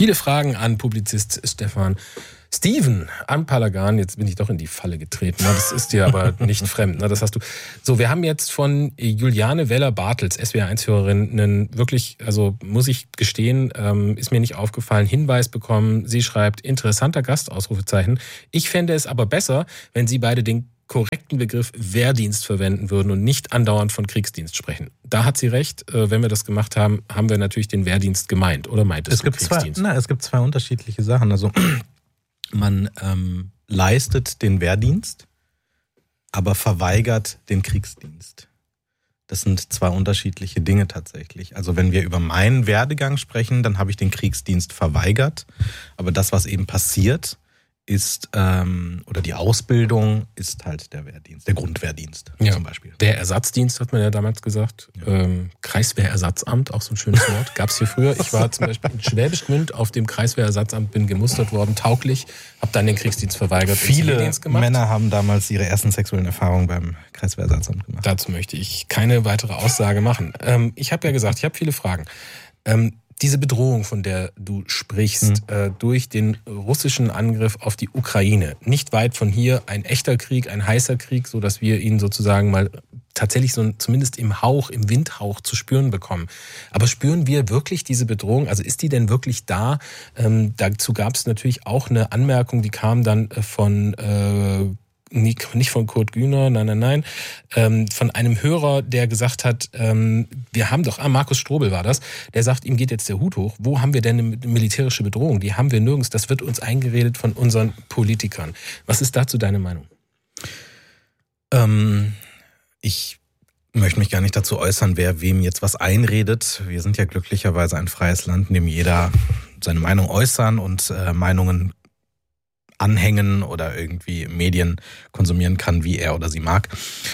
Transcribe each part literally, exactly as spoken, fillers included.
Viele Fragen an Publizist Stefan Steven am Palagan. Jetzt bin ich doch in die Falle getreten. Das ist dir aber nicht fremd. Das hast du. So, wir haben jetzt von Juliane Weller-Bartels, S W R eins Hörerin, einen wirklich, also muss ich gestehen, ähm, ist mir nicht aufgefallen, Hinweis bekommen. Sie schreibt, interessanter Gast, Ausrufezeichen. Ich fände es aber besser, wenn Sie beide den korrekten Begriff Wehrdienst verwenden würden und nicht andauernd von Kriegsdienst sprechen. Da hat sie recht. Wenn wir das gemacht haben, haben wir natürlich den Wehrdienst gemeint. Oder meintest es du gibt Kriegsdienst? Zwei, na, es gibt zwei unterschiedliche Sachen. Also man ähm, leistet den Wehrdienst, aber verweigert den Kriegsdienst. Das sind zwei unterschiedliche Dinge tatsächlich. Also wenn wir über meinen Werdegang sprechen, dann habe ich den Kriegsdienst verweigert. Aber das, was eben passiert, ist, ähm, oder die Ausbildung ist halt der Wehrdienst, der Grundwehrdienst ja. zum Beispiel. Der Ersatzdienst hat man ja damals gesagt. Ja. Ähm, Kreiswehrersatzamt, auch so ein schönes Wort, gab es hier früher. Ich war zum Beispiel in Schwäbisch Gmünd auf dem Kreiswehrersatzamt, bin gemustert worden, tauglich, habe dann den Kriegsdienst verweigert. Viele Männer haben damals ihre ersten sexuellen Erfahrungen beim Kreiswehrersatzamt gemacht. Dazu möchte ich keine weitere Aussage machen. Ähm, ich habe ja gesagt, ich habe viele Fragen. Ähm, Diese Bedrohung, von der du sprichst, mhm. äh, durch den russischen Angriff auf die Ukraine, nicht weit von hier ein echter Krieg, ein heißer Krieg, so dass wir ihn sozusagen mal tatsächlich so zumindest im Hauch, im Windhauch zu spüren bekommen. Aber spüren wir wirklich diese Bedrohung? Also ist die denn wirklich da? Ähm, dazu gab es natürlich auch eine Anmerkung, die kam dann von äh, nicht von Kurt Güner, nein, nein, nein, ähm, von einem Hörer, der gesagt hat, ähm, wir haben doch, ah, Markus Strobel war das, der sagt, ihm geht jetzt der Hut hoch. Wo haben wir denn eine militärische Bedrohung? Die haben wir nirgends. Das wird uns eingeredet von unseren Politikern. Was ist dazu deine Meinung? Ähm, ich möchte mich gar nicht dazu äußern, wer wem jetzt was einredet. Wir sind ja glücklicherweise ein freies Land, in dem jeder seine Meinung äußern und äh, Meinungen anhängen oder irgendwie Medien konsumieren kann, wie er oder sie mag.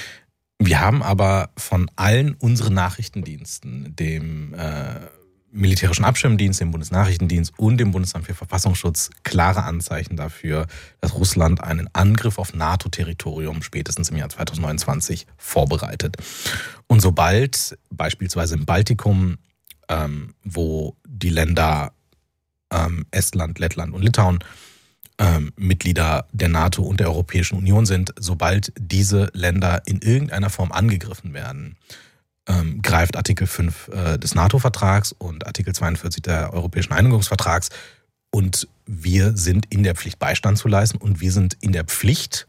Wir haben aber von allen unseren Nachrichtendiensten, dem äh, Militärischen Abschirmdienst, dem Bundesnachrichtendienst und dem Bundesamt für Verfassungsschutz klare Anzeichen dafür, dass Russland einen Angriff auf NATO-Territorium spätestens im Jahr zwanzig neunundzwanzig vorbereitet. Und sobald beispielsweise im Baltikum, ähm, wo die Länder ähm, Estland, Lettland und Litauen Ähm, Mitglieder der NATO und der Europäischen Union sind, sobald diese Länder in irgendeiner Form angegriffen werden, ähm, greift Artikel fünf äh, des NATO-Vertrags und Artikel zweiundvierzig der Europäischen Einigungsvertrags und wir sind in der Pflicht, Beistand zu leisten und wir sind in der Pflicht,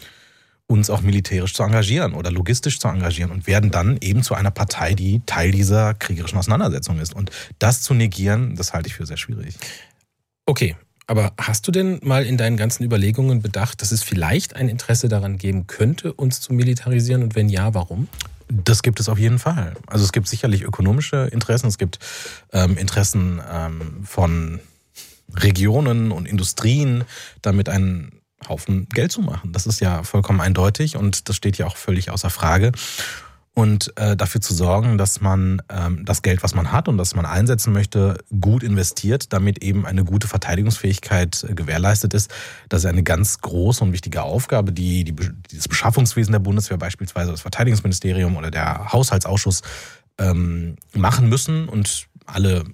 uns auch militärisch zu engagieren oder logistisch zu engagieren und werden dann eben zu einer Partei, die Teil dieser kriegerischen Auseinandersetzung ist. Und das zu negieren, das halte ich für sehr schwierig. Okay. Aber hast du denn mal in deinen ganzen Überlegungen bedacht, dass es vielleicht ein Interesse daran geben könnte, uns zu militarisieren? Und wenn ja, warum? Das gibt es auf jeden Fall. Also es gibt sicherlich ökonomische Interessen, es gibt ähm, Interessen ähm, von Regionen und Industrien, damit einen Haufen Geld zu machen. Das ist ja vollkommen eindeutig und das steht ja auch völlig außer Frage. Und äh, dafür zu sorgen, dass man ähm, das Geld, was man hat und das man einsetzen möchte, gut investiert, damit eben eine gute Verteidigungsfähigkeit äh, gewährleistet ist. Das ist eine ganz große und wichtige Aufgabe, die, die das Beschaffungswesen der Bundeswehr, beispielsweise das Verteidigungsministerium oder der Haushaltsausschuss ähm, machen müssen. Und alle,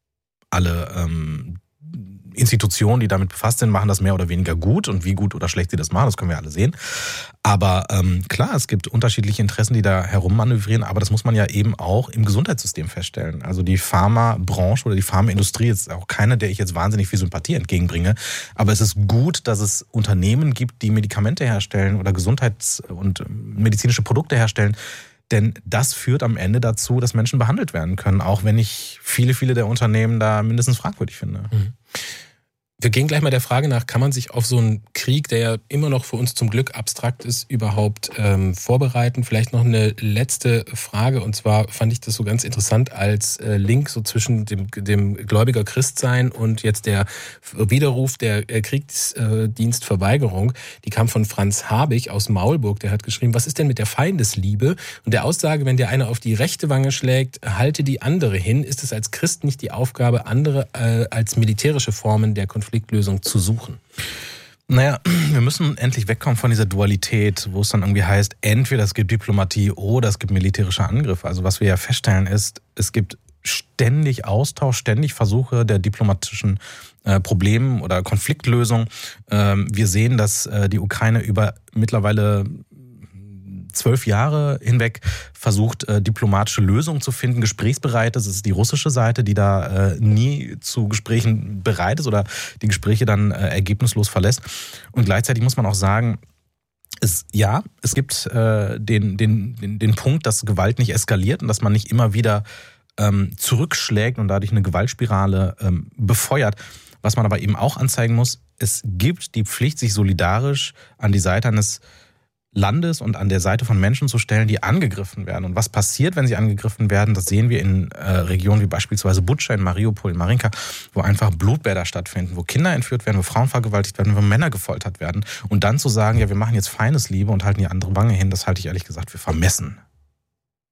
alle ähm, Institutionen, die damit befasst sind, machen das mehr oder weniger gut. Und wie gut oder schlecht sie das machen, das können wir alle sehen. Aber ähm, klar, es gibt unterschiedliche Interessen, die da herummanövrieren, aber das muss man ja eben auch im Gesundheitssystem feststellen. Also die Pharmabranche oder die Pharmaindustrie ist auch keine, der ich jetzt wahnsinnig viel Sympathie entgegenbringe. Aber es ist gut, dass es Unternehmen gibt, die Medikamente herstellen oder Gesundheits- und medizinische Produkte herstellen. Denn das führt am Ende dazu, dass Menschen behandelt werden können, auch wenn ich viele, viele der Unternehmen da mindestens fragwürdig finde. Mhm. Wir gehen gleich mal der Frage nach, kann man sich auf so einen Krieg, der ja immer noch für uns zum Glück abstrakt ist, überhaupt ähm, vorbereiten? Vielleicht noch eine letzte Frage, und zwar fand ich das so ganz interessant als äh, Link so zwischen dem, dem Gläubiger Christsein und jetzt der Widerruf der äh, Kriegsdienstverweigerung. Die kam von Franz Habig aus Maulburg, der hat geschrieben, was ist denn mit der Feindesliebe? Und der Aussage, wenn dir einer auf die rechte Wange schlägt, halte die andere hin. Ist es als Christ nicht die Aufgabe, andere äh, als militärische Formen der Konfliktlösung zu suchen? Naja, wir müssen endlich wegkommen von dieser Dualität, wo es dann irgendwie heißt, entweder es gibt Diplomatie oder es gibt militärische Angriffe. Also was wir ja feststellen ist, es gibt ständig Austausch, ständig Versuche der diplomatischen äh, Problemen oder Konfliktlösung. Ähm, wir sehen, dass äh, die Ukraine über mittlerweile zwölf Jahre hinweg versucht, äh, diplomatische Lösungen zu finden, gesprächsbereit ist. Es ist die russische Seite, die da äh, nie zu Gesprächen bereit ist oder die Gespräche dann äh, ergebnislos verlässt. Und gleichzeitig muss man auch sagen, es, ja, es gibt äh, den, den, den, den Punkt, dass Gewalt nicht eskaliert und dass man nicht immer wieder ähm, zurückschlägt und dadurch eine Gewaltspirale ähm, befeuert. Was man aber eben auch anzeigen muss, es gibt die Pflicht, sich solidarisch an die Seite eines Landes und an der Seite von Menschen zu stellen, die angegriffen werden. Und was passiert, wenn sie angegriffen werden, das sehen wir in äh, Regionen wie beispielsweise Butscha, in Mariupol, in Marinka, wo einfach Blutbäder stattfinden, wo Kinder entführt werden, wo Frauen vergewaltigt werden, wo Männer gefoltert werden. Und dann zu sagen, ja, wir machen jetzt Feindesliebe und halten die andere Wange hin, das halte ich ehrlich gesagt für vermessen.